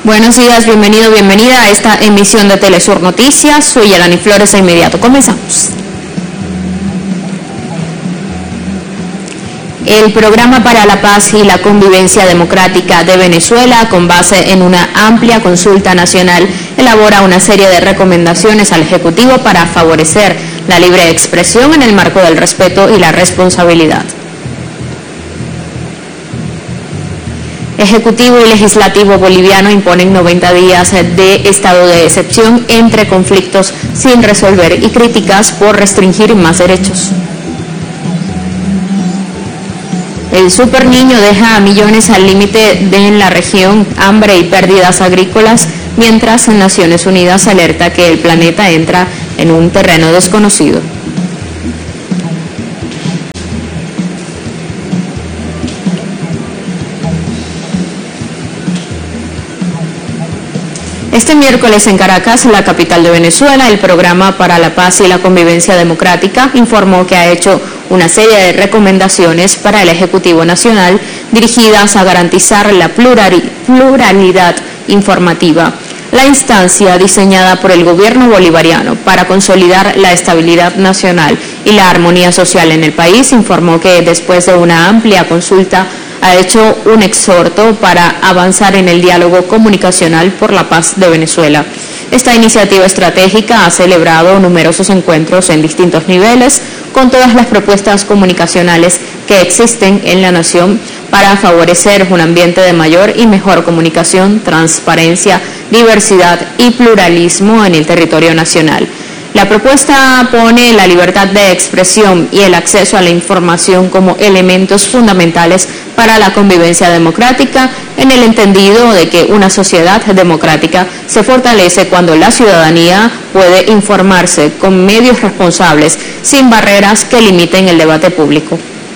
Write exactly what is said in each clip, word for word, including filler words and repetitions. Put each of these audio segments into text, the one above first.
Buenos días, bienvenido, bienvenida a esta emisión de Telesur Noticias. Soy Yelani Flores, de inmediato comenzamos. El Programa para la Paz y la Convivencia Democrática de Venezuela, con base en una amplia consulta nacional, elabora una serie de recomendaciones al Ejecutivo para favorecer la libre expresión en el marco del respeto y la responsabilidad. Ejecutivo y Legislativo boliviano imponen noventa días de estado de excepción entre conflictos sin resolver y críticas por restringir más derechos. El Super Niño deja a millones al límite de en la región, hambre y pérdidas agrícolas, mientras Naciones Unidas alerta que el planeta entra en un terreno desconocido. Este miércoles en Caracas, la capital de Venezuela, el Programa para la Paz y la Convivencia Democrática informó que ha hecho una serie de recomendaciones para el Ejecutivo Nacional dirigidas a garantizar la pluralidad informativa. La instancia, diseñada por el gobierno bolivariano para consolidar la estabilidad nacional y la armonía social en el país, informó que después de una amplia consulta ha hecho un exhorto para avanzar en el diálogo comunicacional por la paz de Venezuela. Esta iniciativa estratégica ha celebrado numerosos encuentros en distintos niveles con todas las propuestas comunicacionales que existen en la nación para favorecer un ambiente de mayor y mejor comunicación, transparencia, diversidad y pluralismo en el territorio nacional. La propuesta pone la libertad de expresión y el acceso a la información como elementos fundamentales para la convivencia democrática, en el entendido de que una sociedad democrática se fortalece cuando la ciudadanía puede informarse con medios responsables, sin barreras que limiten el debate público.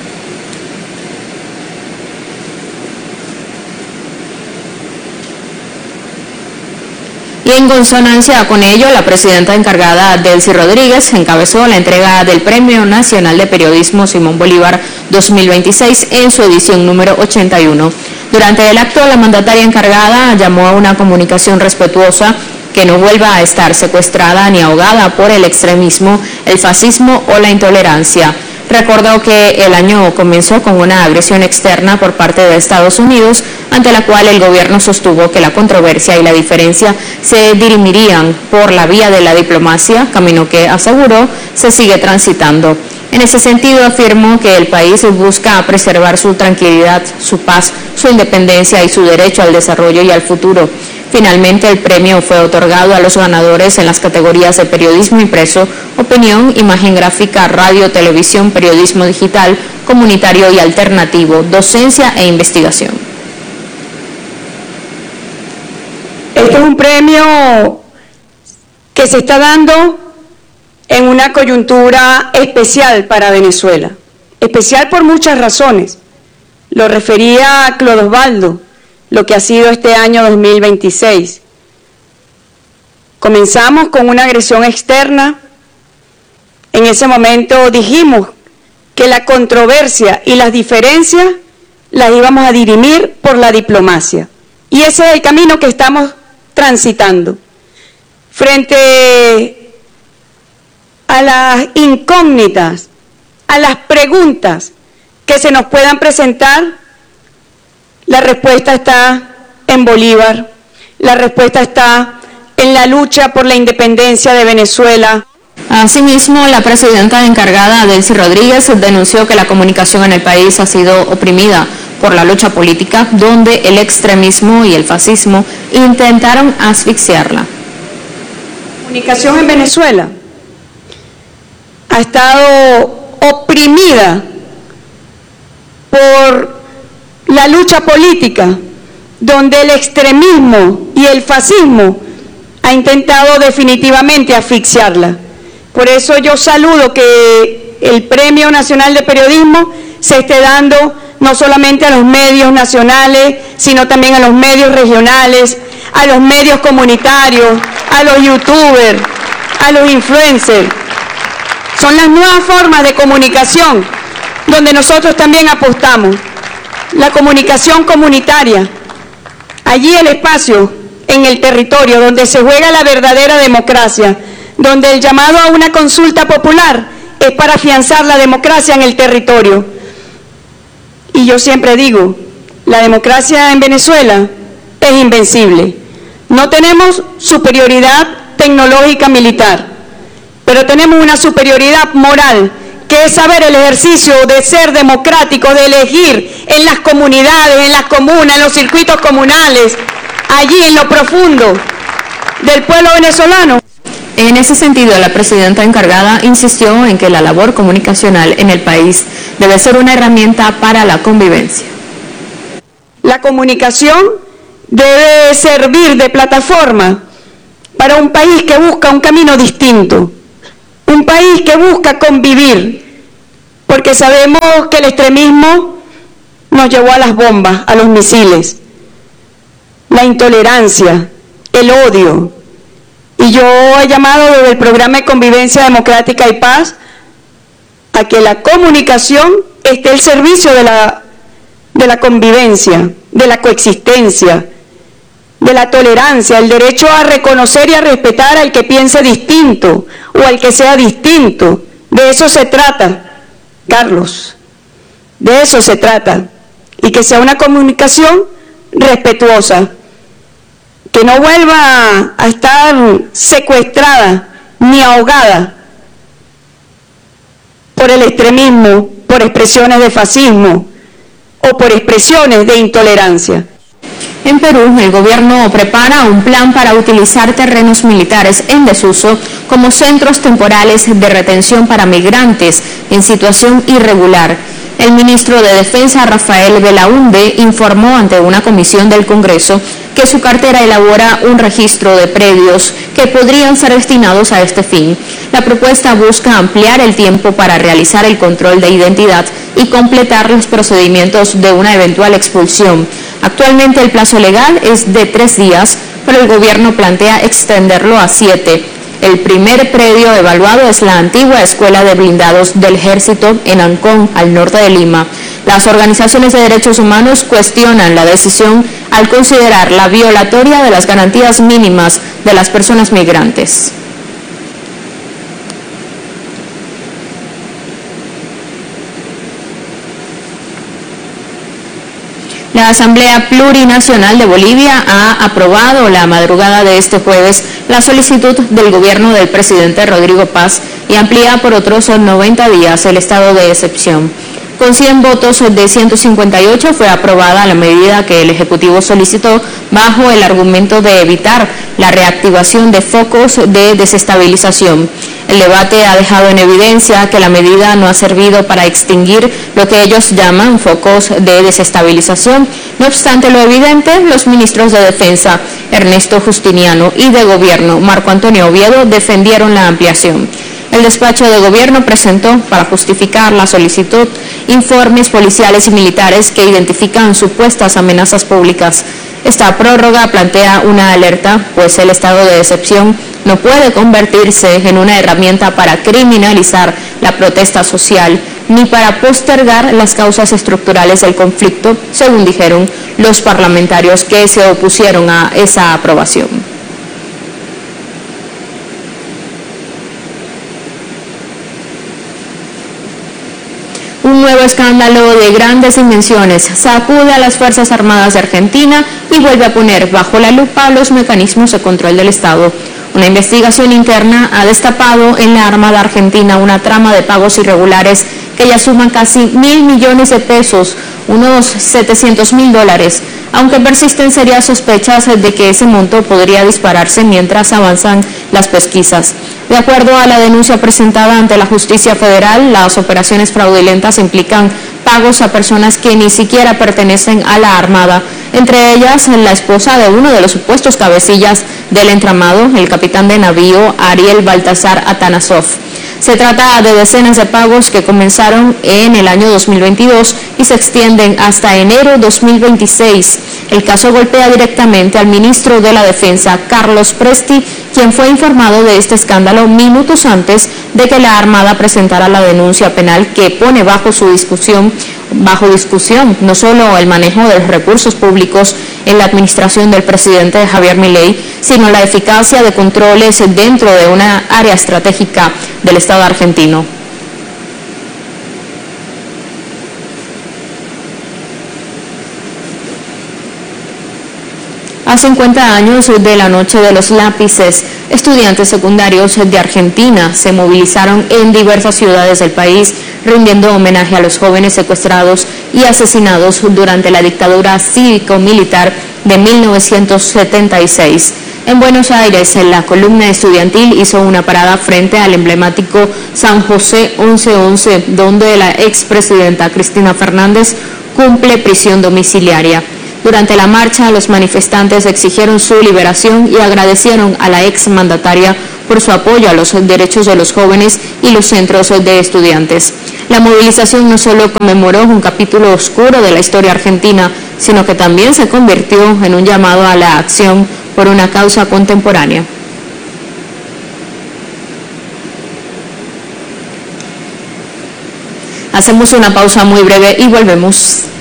Y en consonancia con ello, la presidenta encargada, Delcy Rodríguez, encabezó la entrega del Premio Nacional de Periodismo Simón Bolívar dos mil veintiséis en su edición número ochenta y uno. Durante el acto, la mandataria encargada llamó a una comunicación respetuosa que no vuelva a estar secuestrada ni ahogada por el extremismo, el fascismo o la intolerancia. Recordó que el año comenzó con una agresión externa por parte de Estados Unidos, ante la cual el gobierno sostuvo que la controversia y la diferencia se dirimirían por la vía de la diplomacia, camino que, aseguró, se sigue transitando. En ese sentido, afirmó que el país busca preservar su tranquilidad, su paz, su independencia y su derecho al desarrollo y al futuro. Finalmente, el premio fue otorgado a los ganadores en las categorías de periodismo impreso, opinión, imagen gráfica, radio, televisión, periodismo digital, comunitario y alternativo, docencia e investigación. Este es un premio que se está dando en una coyuntura especial para Venezuela, especial por muchas razones. Lo refería a Clodo Osvaldo, lo que ha sido este año dos mil veintiséis. Comenzamos con una agresión externa. En ese momento dijimos que la controversia y las diferencias las íbamos a dirimir por la diplomacia. Y ese es el camino que estamos transitando. Frente a las incógnitas, a las preguntas que se nos puedan presentar, la respuesta está en Bolívar, la respuesta está en la lucha por la independencia de Venezuela. Asimismo, la presidenta encargada, Delcy Rodríguez, denunció que la comunicación en el país ha sido oprimida por la lucha política, donde el extremismo y el fascismo intentaron asfixiarla. La comunicación en Venezuela ha estado oprimida por la lucha política, donde el extremismo y el fascismo ha intentado definitivamente asfixiarla. Por eso yo saludo que el Premio Nacional de Periodismo se esté dando no solamente a los medios nacionales, sino también a los medios regionales, a los medios comunitarios, a los youtubers, a los influencers. Son las nuevas formas de comunicación donde nosotros también apostamos. La comunicación comunitaria. Allí el espacio en el territorio, donde se juega la verdadera democracia, donde el llamado a una consulta popular es para afianzar la democracia en el territorio. Y yo siempre digo, la democracia en Venezuela es invencible. No tenemos superioridad tecnológica militar, pero tenemos una superioridad moral, que es saber el ejercicio de ser democrático, de elegir en las comunidades, en las comunas, en los circuitos comunales, allí en lo profundo del pueblo venezolano. En ese sentido, la presidenta encargada insistió en que la labor comunicacional en el país debe ser una herramienta para la convivencia. La comunicación debe servir de plataforma para un país que busca un camino distinto, un país que busca convivir, porque sabemos que el extremismo nos llevó a las bombas, a los misiles, la intolerancia, el odio. Y yo he llamado desde el programa de Convivencia Democrática y Paz a que la comunicación esté al servicio de la, de la convivencia, de la coexistencia, de la tolerancia, el derecho a reconocer y a respetar al que piense distinto o al que sea distinto. De eso se trata, Carlos, de eso se trata, y que sea una comunicación respetuosa, que no vuelva a estar secuestrada ni ahogada por el extremismo, por expresiones de fascismo o por expresiones de intolerancia. En Perú, el gobierno prepara un plan para utilizar terrenos militares en desuso como centros temporales de retención para migrantes en situación irregular. El ministro de Defensa, Rafael Belaúnde, informó ante una comisión del Congreso que su cartera elabora un registro de predios que podrían ser destinados a este fin. La propuesta busca ampliar el tiempo para realizar el control de identidad y completar los procedimientos de una eventual expulsión. Actualmente el plazo legal es de tres días, pero el gobierno plantea extenderlo a siete. El primer predio evaluado es la antigua Escuela de Blindados del Ejército en Ancón, al norte de Lima. Las organizaciones de derechos humanos cuestionan la decisión al considerarla violatoria de las garantías mínimas de las personas migrantes. La Asamblea Plurinacional de Bolivia ha aprobado la madrugada de este jueves la solicitud del gobierno del presidente Rodrigo Paz y amplía por otros noventa días el estado de excepción. Con cien votos de ciento cincuenta y ocho fue aprobada la medida que el Ejecutivo solicitó bajo el argumento de evitar la reactivación de focos de desestabilización. El debate ha dejado en evidencia que la medida no ha servido para extinguir lo que ellos llaman focos de desestabilización. No obstante lo evidente, los ministros de Defensa, Ernesto Justiniano, y de Gobierno, Marco Antonio Oviedo, defendieron la ampliación. El despacho de gobierno presentó, para justificar la solicitud, informes policiales y militares que identifican supuestas amenazas públicas. Esta prórroga plantea una alerta, pues el estado de excepción no puede convertirse en una herramienta para criminalizar la protesta social ni para postergar las causas estructurales del conflicto, según dijeron los parlamentarios que se opusieron a esa aprobación. Un nuevo escándalo de grandes dimensiones sacude a las Fuerzas Armadas de Argentina y vuelve a poner bajo la lupa los mecanismos de control del Estado. Una investigación interna ha destapado en la Armada Argentina una trama de pagos irregulares que ya suman casi mil millones de pesos, unos setecientos mil dólares, aunque persisten serias sospechas de que ese monto podría dispararse mientras avanzan las pesquisas. De acuerdo a la denuncia presentada ante la Justicia Federal, las operaciones fraudulentas implican pagos a personas que ni siquiera pertenecen a la Armada, entre ellas la esposa de uno de los supuestos cabecillas del entramado, el capitán de navío Ariel Baltasar Atanasov. Se trata de decenas de pagos que comenzaron en el año dos mil veintidós y se extienden hasta enero dos mil veintiséis. El caso golpea directamente al ministro de la Defensa, Carlos Presti, quien fue informado de este escándalo minutos antes de que la Armada presentara la denuncia penal que pone bajo su discusión bajo discusión no solo el manejo de los recursos públicos en la administración del presidente Javier Milei, sino la eficacia de controles dentro de una área estratégica del Estado argentino. A cincuenta años de la Noche de los Lápices, estudiantes secundarios de Argentina se movilizaron en diversas ciudades del país, rindiendo homenaje a los jóvenes secuestrados y asesinados durante la dictadura cívico-militar de mil novecientos setenta y seis. En Buenos Aires, la columna estudiantil hizo una parada frente al emblemático San José once once, donde la expresidenta Cristina Fernández cumple prisión domiciliaria. Durante la marcha, los manifestantes exigieron su liberación y agradecieron a la exmandataria por su apoyo a los derechos de los jóvenes y los centros de estudiantes. La movilización no solo conmemoró un capítulo oscuro de la historia argentina, sino que también se convirtió en un llamado a la acción por una causa contemporánea. Hacemos una pausa muy breve y volvemos.